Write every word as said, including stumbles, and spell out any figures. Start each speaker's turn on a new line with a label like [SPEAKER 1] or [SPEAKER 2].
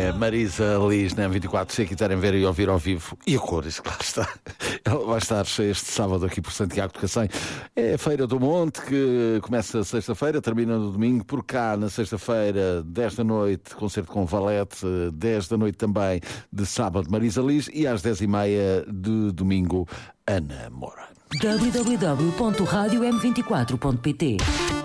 [SPEAKER 1] É Marisa Liz na M vinte e quatro, se quiserem ver e ouvir ao vivo. E a cores, claro está. Ela vai estar este sábado aqui por Santiago de Cacém. É a Feira do Monte, que começa sexta-feira, termina no domingo. Por cá, na sexta-feira, dez da noite, concerto com Valete. dez da noite também, de sábado, Marisa Liz. E às dez e meia de domingo, Ana Moura.
[SPEAKER 2] w w w ponto rádio m vinte e quatro ponto p t